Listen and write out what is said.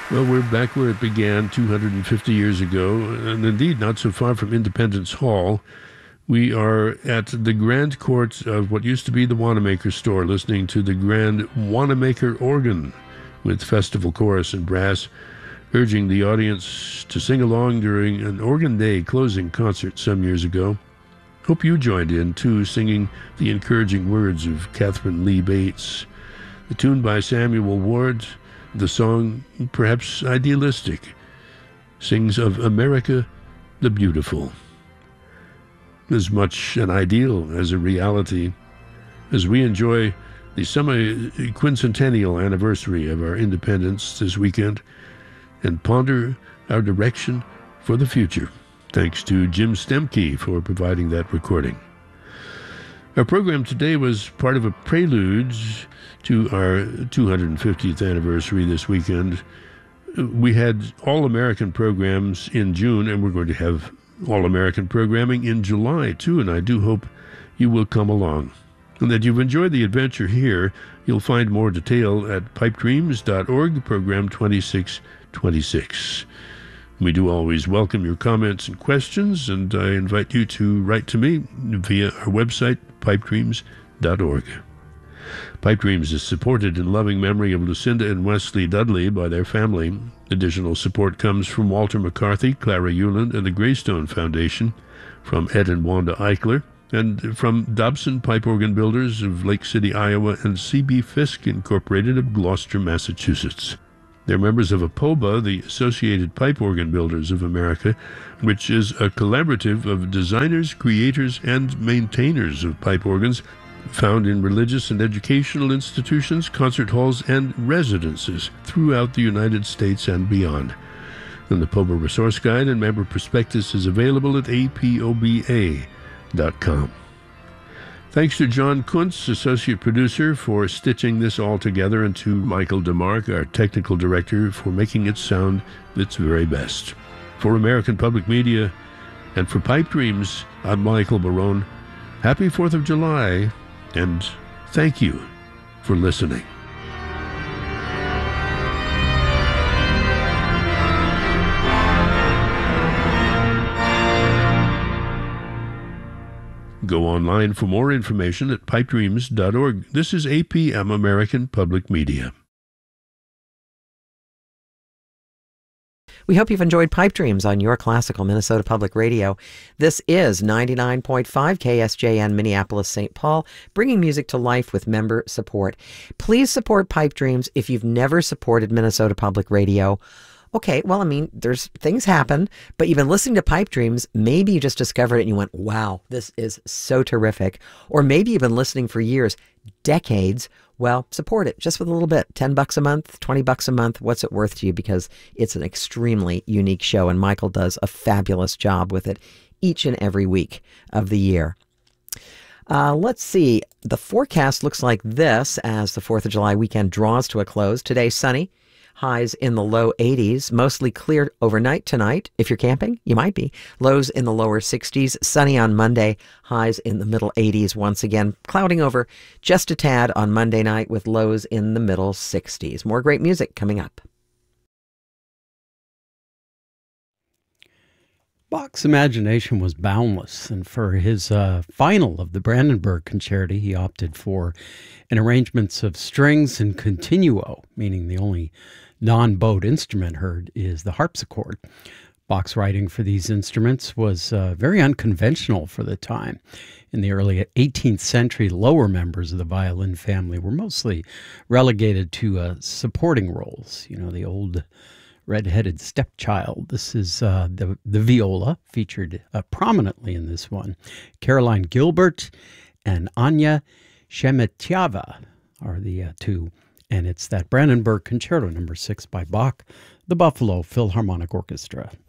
Well, we're back where it began 250 years ago, and indeed not so far from Independence Hall. We are at the Grand Court of what used to be the Wanamaker store, listening to the Grand Wanamaker Organ with festival chorus and brass, urging the audience to sing along during an Organ Day closing concert some years ago. Hope you joined in, too, singing the encouraging words of Catherine Lee Bates. The tune by Samuel Ward, the song, perhaps idealistic, sings of America the Beautiful. As much an ideal as a reality, as we enjoy the semi-quincentennial anniversary of our independence this weekend and ponder our direction for the future. Thanks to Jim Stemke for providing that recording. Our program today was part of a prelude to our 250th anniversary this weekend. We had All-American programs in June, and we're going to have All-American programming in July, too, and I do hope you will come along. And that you've enjoyed the adventure here. You'll find more detail at pipedreams.org, program 2626. We do always welcome your comments and questions, and I invite you to write to me via our website, pipedreams.org. Pipe Dreams is supported in loving memory of Lucinda and Wesley Dudley by their family. Additional support comes from Walter McCarthy, Clara Euland, and the Greystone Foundation, from Ed and Wanda Eichler, and from Dobson Pipe Organ Builders of Lake City, Iowa, and C.B. Fisk Incorporated of Gloucester, Massachusetts. They're members of APOBA, the Associated Pipe Organ Builders of America, which is a collaborative of designers, creators, and maintainers of pipe organs found in religious and educational institutions, concert halls, and residences throughout the United States and beyond. And the APOBA Resource Guide and member prospectus is available at apoba.com. Thanks to John Kuntz, associate producer, for stitching this all together, and to Michael DeMarc, our technical director, for making it sound its very best. For American Public Media and for Pipe Dreams, I'm Michael Barone. Happy 4th of July, and thank you for listening. Go online for more information at pipedreams.org. This is APM, American Public Media. We hope you've enjoyed Pipe Dreams on your classical Minnesota Public Radio. This is 99.5 KSJN Minneapolis, St. Paul, bringing music to life with member support. Please support Pipe Dreams if you've never supported Minnesota Public Radio. Okay, well, I mean, there's things happen, but you've been listening to Pipe Dreams. Maybe you just discovered it and you went, wow, this is so terrific. Or maybe you've been listening for years, decades. Well, support it just with a little bit. $10 a month, $20 a month. What's it worth to you? Because it's an extremely unique show, and Michael does a fabulous job with it each and every week of the year. Let's see. The forecast looks like this as the 4th of July weekend draws to a close. Today, sunny. Highs in the low 80s, mostly clear overnight tonight. If you're camping, you might be. Lows in the lower 60s, sunny on Monday, highs in the middle 80s once again. Clouding over just a tad on Monday night with lows in the middle 60s. More great music coming up. Bach's imagination was boundless, and for his final of the Brandenburg Concerti, he opted for an arrangements of strings and continuo, meaning the only non-bowed instrument heard is the harpsichord. Bach's writing for these instruments was very unconventional for the time. In the early 18th century, lower members of the violin family were mostly relegated to supporting roles, you know, the old red-headed stepchild. This is the viola, featured prominently in this one. Caroline Gilbert and Anya Shemetyava are the two. And it's that Brandenburg Concerto No. 6 by Bach, the Buffalo Philharmonic Orchestra.